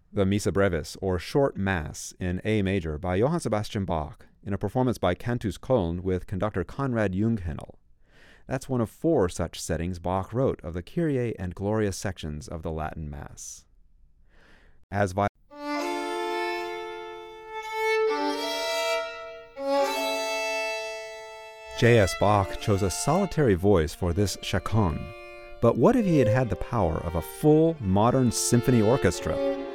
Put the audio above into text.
The Missa Brevis, or Short Mass, in A major by Johann Sebastian Bach, in a performance by Cantus Köln with conductor Konrad Junghänel. That's one of 4 such settings Bach wrote of the Kyrie and Gloria sections of the Latin Mass. As J.S. Bach chose a solitary voice for this chaconne. But what if he had had the power of a full, modern symphony orchestra?